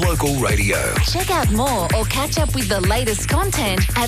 local radio. Check out more or catch up with the latest content at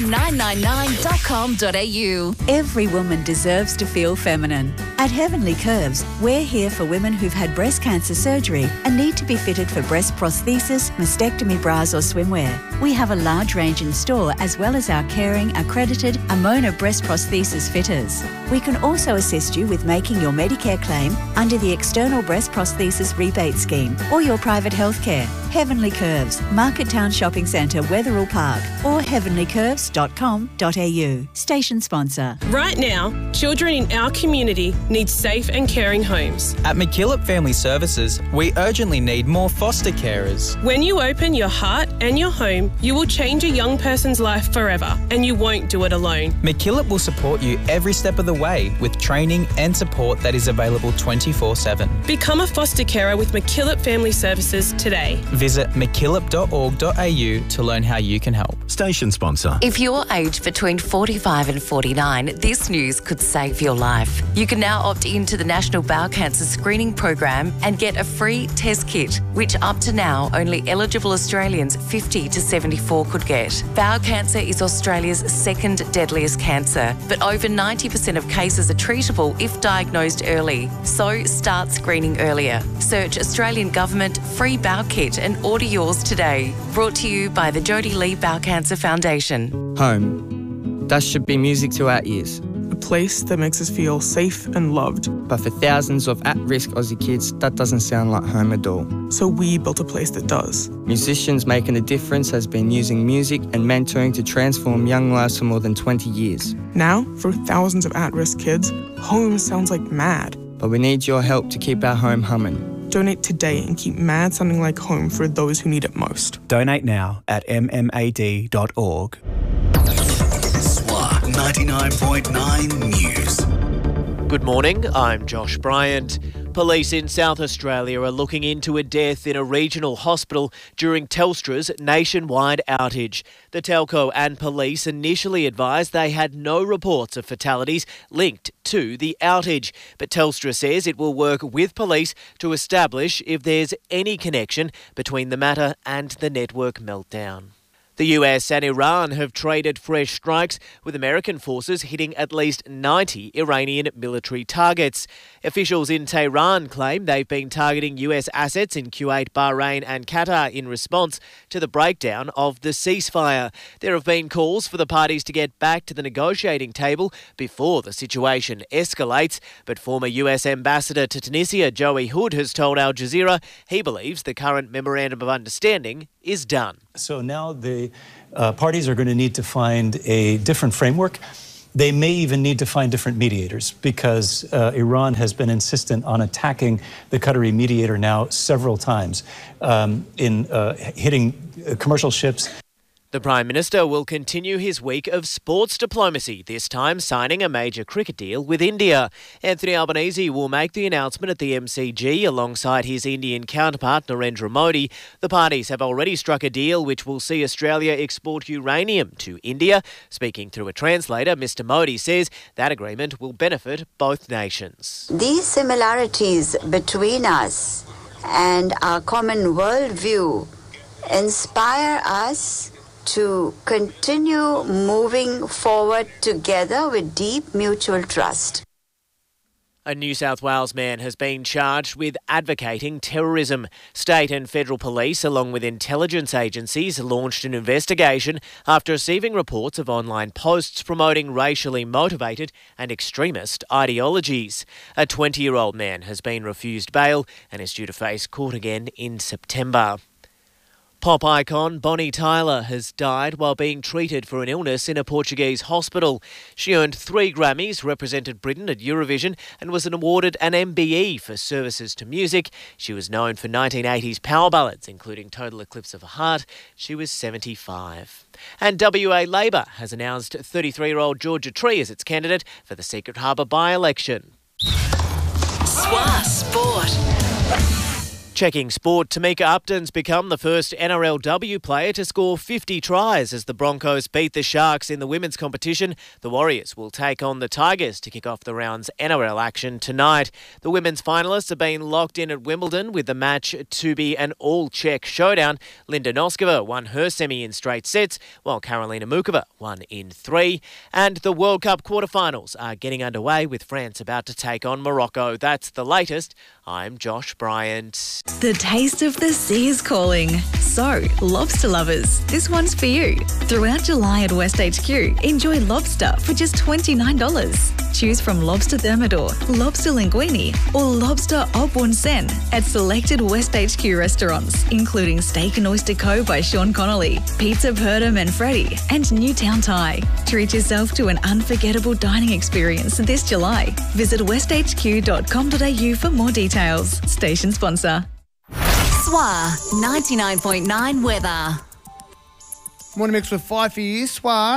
swa999.com.au. Every woman deserves to feel feminine. At Heavenly Curves, we're here for women who've had breast cancer surgery and need to be fitted for breast prosthesis, mastectomy bras or swimwear. We have a large range in store as well as our caring, accredited Amona breast prosthesis fitters. We can also assist you with making your Medicare claim under the External Breast Prosthesis Rebate Scheme or your private healthcare. Heavenly Curves, Market Town Shopping Centre, Wetherill Park, or heavenlycurves.com.au. Station sponsor. Right now, children in our community need safe and caring homes. At McKillop Family Services, we urgently need more foster carers. When you open your heart and your home, you will change a young person's life forever, and you won't do it alone. McKillop will support you every step of the way with training and support that is available 24/7. Become a foster carer with McKillop Family Services today. Visit mckillop.org.au to learn how you can help. Station sponsor. If you're aged between 45 and 49, this news could save your life. You can now opt into the National Bowel Cancer Screening Program and get a free test kit, which up to now only eligible Australians 50 to 74 could get. Bowel cancer is Australia's second deadliest cancer, but over 90% of cases are treatable if diagnosed early. So start screening earlier. Search Australian Government Free Bowel Kit and order yours today. Brought to you by the Jodie Lee Bowel Cancer Foundation. Home. That should be music to our ears. A place that makes us feel safe and loved. But for thousands of at-risk Aussie kids, that doesn't sound like home at all. So we built a place that does. Musicians Making a Difference has been using music and mentoring to transform young lives for more than 20 years. Now, for thousands of at-risk kids, home sounds like mad. But we need your help to keep our home humming. Donate today and keep mad sounding like home for those who need it most. Donate now at mmad.org. SWA 99.9 News. Good morning, I'm Josh Bryant. Police in South Australia are looking into a death in a regional hospital during Telstra's nationwide outage. The telco and police initially advised they had no reports of fatalities linked to the outage, but Telstra says it will work with police to establish if there's any connection between the matter and the network meltdown. The US and Iran have traded fresh strikes, with American forces hitting at least 90 Iranian military targets. Officials in Tehran claim they've been targeting US assets in Kuwait, Bahrain and Qatar in response to the breakdown of the ceasefire. There have been calls for the parties to get back to the negotiating table before the situation escalates, but former US Ambassador to Tunisia, Joey Hood, has told Al Jazeera he believes the current Memorandum of Understanding is done. So now the parties are going to need to find a different framework. They may even need to find different mediators because Iran has been insistent on attacking the Qatari mediator now several times in hitting commercial ships. The Prime Minister will continue his week of sports diplomacy, this time signing a major cricket deal with India. Anthony Albanese will make the announcement at the MCG alongside his Indian counterpart Narendra Modi. The parties have already struck a deal which will see Australia export uranium to India. Speaking through a translator, Mr Modi says that agreement will benefit both nations. These similarities between us and our common worldview inspire us to continue moving forward together with deep mutual trust. A New South Wales man has been charged with advocating terrorism. State and federal police, along with intelligence agencies, launched an investigation after receiving reports of online posts promoting racially motivated and extremist ideologies. A 20-year-old man has been refused bail and is due to face court again in September. Pop icon Bonnie Tyler has died while being treated for an illness in a Portuguese hospital. She earned 3 Grammys, represented Britain at Eurovision and was awarded an MBE for services to music. She was known for 1980s power ballads, including Total Eclipse of the Heart. She was 75. And WA Labor has announced 33-year-old Georgia Tree as its candidate for the Secret Harbour by-election. SWA Sport. Checking sport, Tamika Upton's become the first NRLW player to score 50 tries as the Broncos beat the Sharks in the women's competition. The Warriors will take on the Tigers to kick off the round's NRL action tonight. The women's finalists have been locked in at Wimbledon with the match to be an all-Czech showdown. Linda Noskova won her semi in straight sets, while Karolina Mukova won in 3. And the World Cup quarterfinals are getting underway with France about to take on Morocco. That's the latest. I'm Josh Bryant. The taste of the sea is calling. So, lobster lovers, this one's for you. Throughout July at West HQ, enjoy lobster for just $29. Choose from lobster thermidor, lobster linguine, or lobster au bon sen at selected West HQ restaurants, including Steak and Oyster Co. by Sean Connolly, Pizza Purdom and Freddy, and Newtown Thai. Treat yourself to an unforgettable dining experience this July. Visit westhq.com.au for more details. Station sponsor. SWA 99.9 weather. Morning mix with Fifey. SWA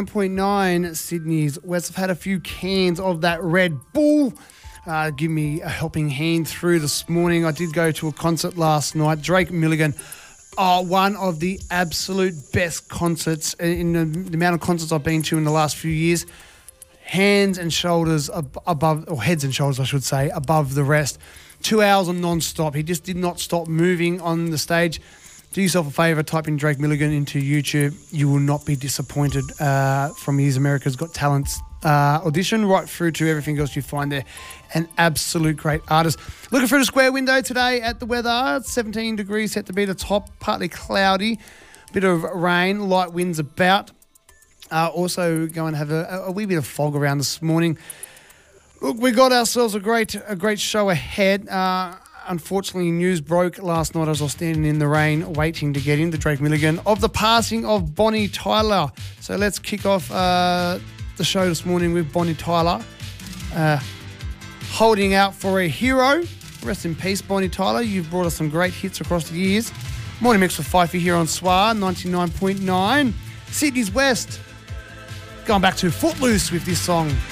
99.9 Sydney's West. I've had a few cans of that Red Bull. Give me a helping hand through this morning. I did go to a concert last night. Drake Milligan. One of the absolute best concerts in the amount of concerts I've been to in the last few years. Hands and shoulders above, or heads and shoulders, I should say, above the rest. 2 hours on non-stop. He just did not stop moving on the stage. Do yourself a favour, type in Drake Milligan into YouTube. You will not be disappointed from his America's Got Talent audition right through to everything else you find there. An absolute great artist. Looking through the square window today at the weather. 17 degrees set to be the top, partly cloudy. Bit of rain, light winds about. Also going to have a wee bit of fog around this morning. Look, we got ourselves a great show ahead. Unfortunately, news broke last night as I was standing in the rain waiting to get into Drake Milligan of the passing of Bonnie Tyler. So let's kick off the show this morning with Bonnie Tyler holding out for a hero. Rest in peace, Bonnie Tyler. You've brought us some great hits across the years. Morning mix with Fifey here on SWA 99.9 Sydney's West. Going back to Footloose with this song.